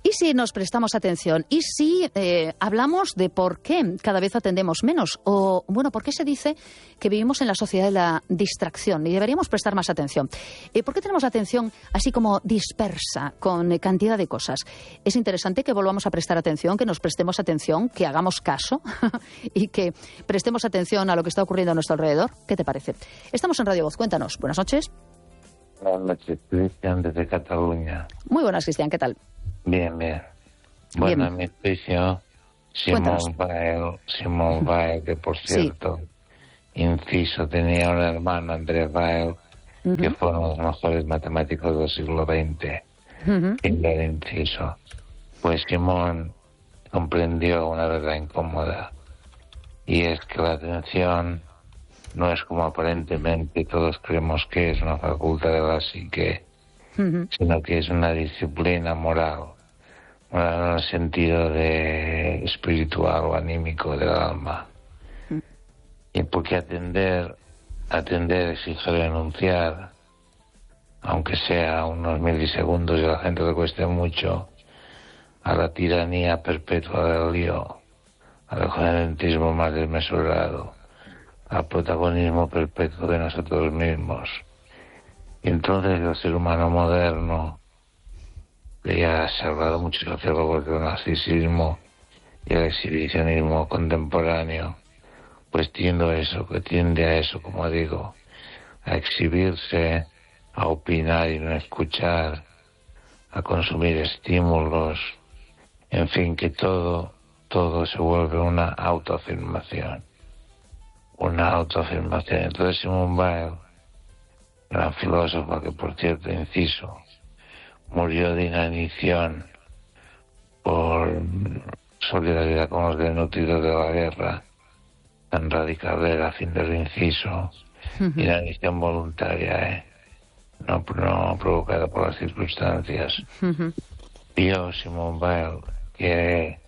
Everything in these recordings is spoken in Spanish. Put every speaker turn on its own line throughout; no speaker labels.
¿Y si nos prestamos atención? ¿Y si hablamos de por qué cada vez atendemos menos? O, bueno, ¿por qué se dice que vivimos en la sociedad de la distracción y deberíamos prestar más atención? ¿Por qué tenemos la atención así como dispersa con cantidad de cosas? Es interesante que volvamos a prestar atención, que nos prestemos atención, que hagamos caso y que prestemos atención a lo que está ocurriendo a nuestro alrededor. ¿Qué te parece? Estamos en Radio Voz. Cuéntanos. Buenas noches.
Buenas noches, Cristian, desde Cataluña.
Muy buenas, Cristian. ¿Qué tal?
Bien, bien. Bueno, a mi juicio, Simone Weil, que por cierto, inciso, tenía un hermano, Andrés Weil, que fue uno de los mejores matemáticos del siglo XX, en el inciso. Pues Simone comprendió una verdad incómoda, y es que la atención no es como aparentemente todos creemos que es una facultad de la psique, sino que es una disciplina moral en el sentido de espiritual o anímico del alma. Y porque atender exige renunciar, aunque sea unos milisegundos y a la gente le cueste mucho, a la tiranía perpetua del lío, al gerentismo más desmesurado, al protagonismo perpetuo de nosotros mismos. Y entonces el ser humano moderno, que ya se ha hablado mucho de sociólogos del narcisismo y el exhibicionismo contemporáneo, pues tiende a eso, como digo, a exhibirse, a opinar y no escuchar, a consumir estímulos, en fin, que todo se vuelve una autoafirmación. Entonces Simone Weil, gran filósofa que, por cierto, inciso, murió de inanición por solidaridad con los desnutridos de la guerra, tan radical era, a fin del inciso, inanición voluntaria, no provocada por las circunstancias. Vio Simone Weil que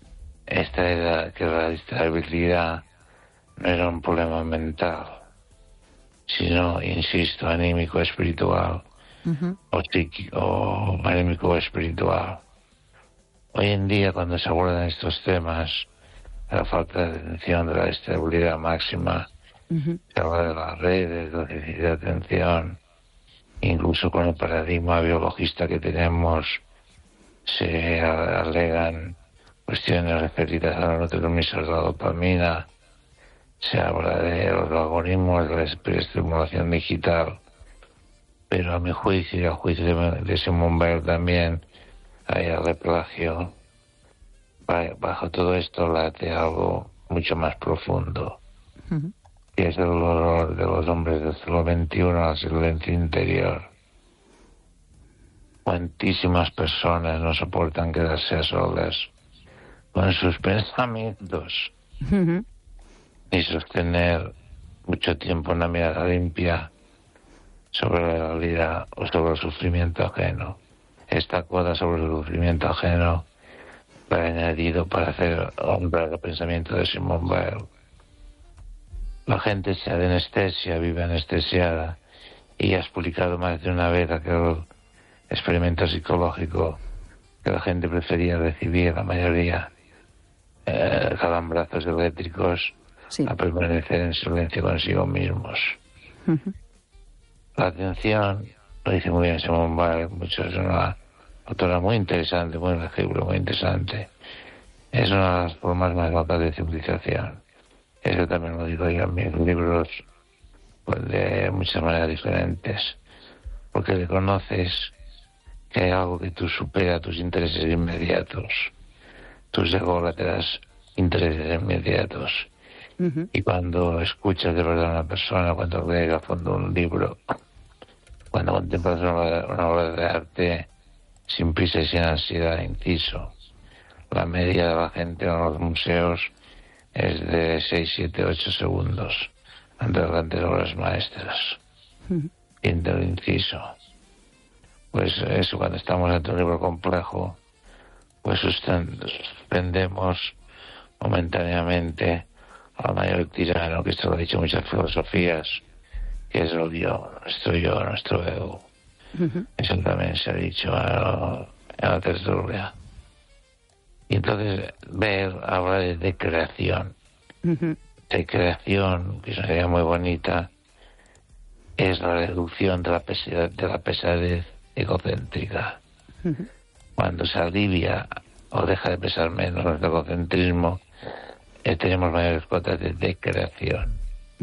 la distractibilidad no era un problema mental, sino, insisto, anímico espiritual, o psíquico, o anímico espiritual. Hoy en día, cuando se abordan estos temas, la falta de atención, de la estabilidad máxima, se habla de las redes, de la déficit de atención, incluso con el paradigma biologista que tenemos, se alegan cuestiones referidas a los neurotransmisores de la dopamina, se habla de los algoritmos, de la estimulación digital, pero a mi juicio y al juicio de Simone Weil también hay el plagio. Bajo todo esto late algo mucho más profundo, que es el dolor de los hombres del siglo XXI al silencio interior. Cuantísimas personas no soportan quedarse a solas con sus pensamientos y sostener mucho tiempo una mirada limpia sobre la realidad o sobre el sufrimiento ajeno. Esta coda sobre el sufrimiento ajeno para añadido para hacer honrar el pensamiento de Simone Weil. La gente se anestesia, vive anestesiada, y has publicado más de una vez aquel experimento psicológico que la gente prefería recibir, la mayoría, calambrazos eléctricos, a permanecer en silencio consigo mismos. La atención, lo dice muy bien Simone Weil, es una autora muy interesante, muy legible, muy interesante. Es una de las formas más altas de civilización. Eso también lo digo yo en mis libros, pues, de muchas maneras diferentes. Porque reconoces que hay algo que tú supera tus intereses inmediatos, tus ególatras intereses inmediatos. Y cuando escuchas de verdad a una persona, cuando lees a fondo un libro, cuando contemplas una obra de arte sin prisa y sin ansiedad, inciso, la media de la gente en los museos es de 6, 7, 8 segundos ante las grandes obras maestras. Quinto inciso. Pues eso, cuando estamos ante un libro complejo, pues suspendemos momentáneamente al mayor tirano, que esto lo ha dicho muchas filosofías, que es el yo, nuestro ego. Eso también se ha dicho en la tertulia. Y entonces ver habla de creación. De creación, que es una idea muy bonita, es la reducción de la pesadez egocéntrica. Cuando se alivia o deja de pesar menos el egocentrismo, tenemos mayores cuotas de creación.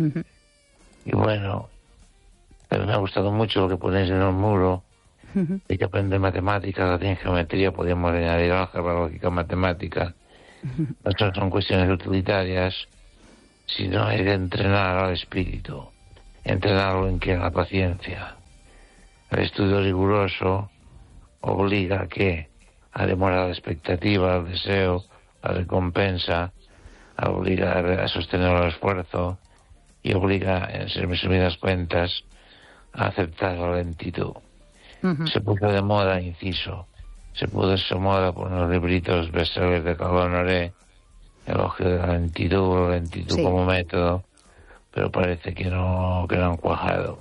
Y bueno, me ha gustado mucho lo que ponéis en el muro, de que aprender matemáticas, latín, geometría, podríamos añadir álgebra, lógica, matemática. No son cuestiones utilitarias, sino hay que entrenar al espíritu, entrenarlo en la paciencia. El estudio riguroso obliga a ¿qué? A demorar la expectativa, al deseo, a la recompensa, a obligar a sostener el esfuerzo y obliga, en resumidas cuentas, a aceptar la lentitud. Se puso de moda, inciso, se puso de moda por unos libritos bestsellers de Claude Honoré, elogio de la lentitud sí, como método, pero parece que no han cuajado.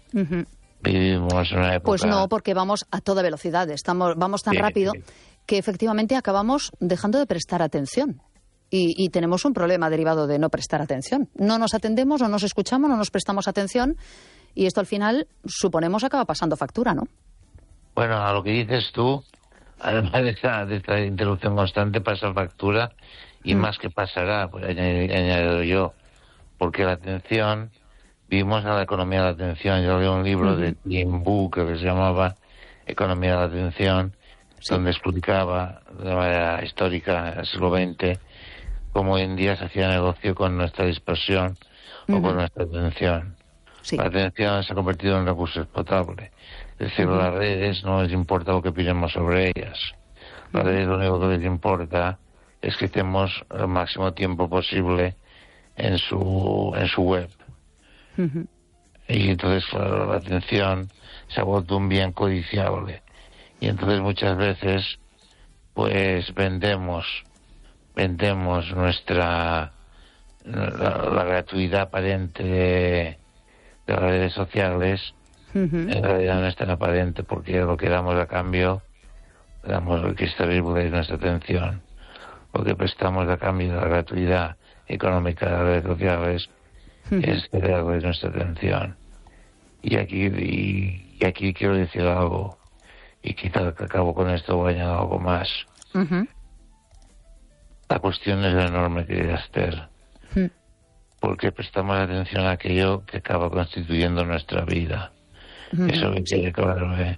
Vivimos en una época...
Pues no, porque vamos a toda velocidad, vamos tan rápido que efectivamente acabamos dejando de prestar atención. Y tenemos un problema derivado de no prestar atención. No nos atendemos, no nos escuchamos, no nos prestamos atención, y esto al final, suponemos, acaba pasando factura, ¿no?
Bueno, a lo que dices tú, además de esta interrupción constante, pasa factura, y más que pasará, pues añadido yo, porque la atención, vivimos en la economía de la atención. Yo leí un libro de Tim Bu que se llamaba Economía de la Atención, donde explicaba de manera histórica en el siglo XX cómo hoy en día se hacía negocio con nuestra dispersión o con nuestra atención. La atención se ha convertido en un recurso explotable. Es decir, las redes no les importa lo que opinemos sobre ellas. Las redes lo único que les importa es que estemos el máximo tiempo posible en su web. Y entonces, claro, la atención se ha vuelto un bien codiciable. Y entonces muchas veces, pues vendemos la gratuidad aparente de las redes sociales. En realidad no es tan aparente, porque lo que damos a cambio, damos lo que está vivo de nuestra atención. Lo que prestamos a cambio de la gratuidad económica de las redes sociales es algo de nuestra atención. Y aquí quiero decir algo, y quizá acabo con esto o añado algo más. La cuestión es enorme, querida Esther, porque prestamos atención a aquello que acaba constituyendo nuestra vida. Eso me quede claro, ¿eh?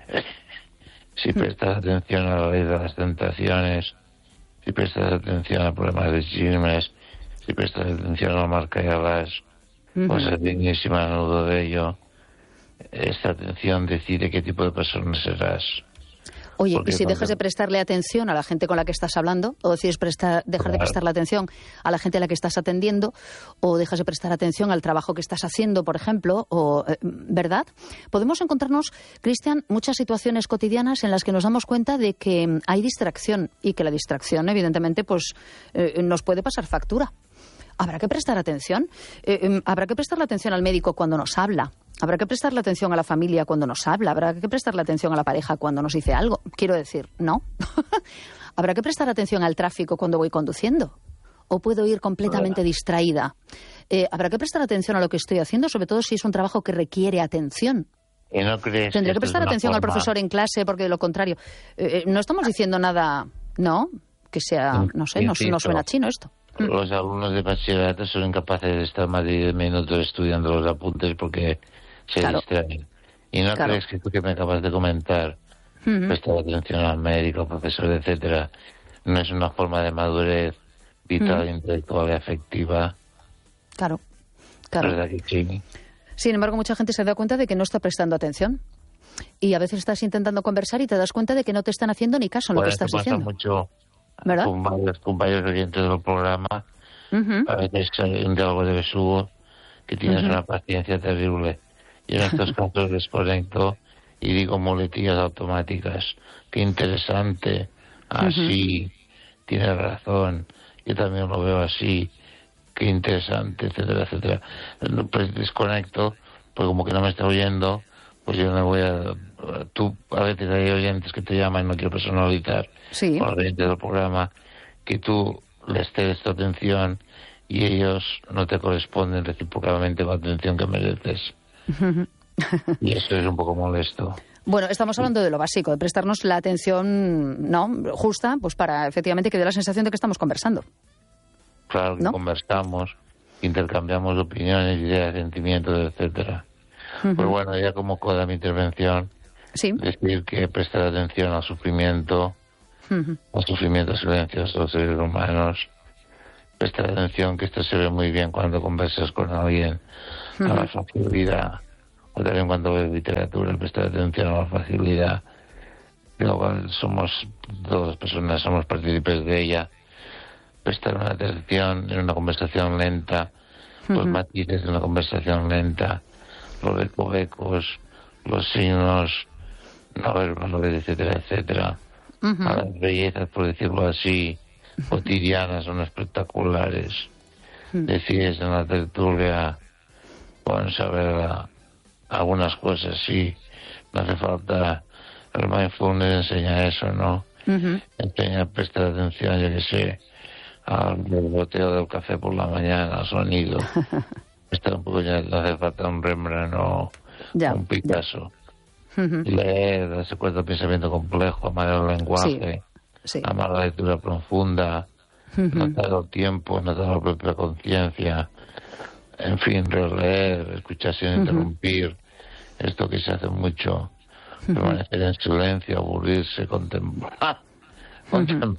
Si prestas atención a la ley de las tentaciones, si prestas atención a problemas de chismes, si prestas atención a la marca y a las cosas dignísimas a nudo de ello, esta atención decide qué tipo de persona serás.
Oye, porque y si dejas de prestarle atención a la gente con la que estás hablando, o decides dejar de prestarle atención a la gente a la que estás atendiendo, o dejas de prestar atención al trabajo que estás haciendo, por ejemplo, ¿verdad? Podemos encontrarnos, Cristian, muchas situaciones cotidianas en las que nos damos cuenta de que hay distracción, y que la distracción, evidentemente, pues nos puede pasar factura. Habrá que prestar atención. Habrá que prestarle atención al médico cuando nos habla. Habrá que prestarle atención a la familia cuando nos habla. Habrá que prestarle atención a la pareja cuando nos dice algo. Quiero decir, ¿no? Habrá que prestar atención al tráfico cuando voy conduciendo. ¿O puedo ir completamente distraída? Habrá que prestar atención a lo que estoy haciendo, sobre todo si es un trabajo que requiere atención.
¿Y no crees
Tendré que prestar atención al profesor en clase, porque de lo contrario... no estamos diciendo nada, ¿no? Que sea, no sé, no suena chino esto.
Los alumnos de bachillerato son incapaces de estar más de 10 minutos estudiando los apuntes porque se distraen. Y no crees que tú que me acabas de comentar, prestar atención al médico, al profesor, etcétera, no es una forma de madurez vital, intelectual y afectiva?
Claro.
¿Verdad que sí?
Sin embargo, mucha gente se da cuenta de que no está prestando atención. Y a veces estás intentando conversar y te das cuenta de que no te están haciendo ni caso en lo que estás diciendo.
Mucho.
¿Verdad?
Con varios compañeros oyentes del programa, a veces hay un diálogo de besugo que tienes una paciencia terrible. Y en estos casos desconecto y digo muletillas automáticas. Qué interesante, así, tienes razón, yo también lo veo así, qué interesante, etcétera, etcétera. Pues desconecto, pues como que no me está oyendo, pues yo me voy a tú a veces hay oyentes que te llaman, no quiero personalizar,
sí,
o oyentes del programa, que tú les cedes tu atención y ellos no te corresponden recíprocamente con la atención que mereces. Y eso es un poco molesto.
Bueno, estamos hablando de lo básico, de prestarnos la atención, ¿no?, justa, pues para efectivamente que dé la sensación de que estamos conversando.
Claro que, ¿no?, conversamos, intercambiamos opiniones, ideas, sentimientos, etcétera. Pues bueno, ya como coda mi intervención,
sí,
decir que prestar atención al sufrimiento silencioso de los seres humanos, prestar atención, que esto se ve muy bien cuando conversas con alguien, a la facilidad, o también cuando ves literatura, prestar atención a la facilidad. Luego todas las personas somos partícipes de ella. Prestar una atención en una conversación lenta, los matices de una conversación lenta, los recovecos, los signos no verbales, etcétera, etcétera. A las bellezas, por decirlo así, cotidianas, son espectaculares. Decides en la tertulia, pueden saber algunas cosas, sí. No hace falta. El mindfulness enseña eso, ¿no? Enseña a prestar atención, yo que sé, al borboteo del café por la mañana, al sonido. Está un poco, ya no hace falta un Rembrandt o un Picasso. Leer, darse cuenta del pensamiento complejo, amar el lenguaje, amar la lectura profunda, notar el tiempo, notar la propia conciencia, en fin, releer, escuchar sin interrumpir, esto que se hace mucho, permanecer en silencio, aburrirse, contemplar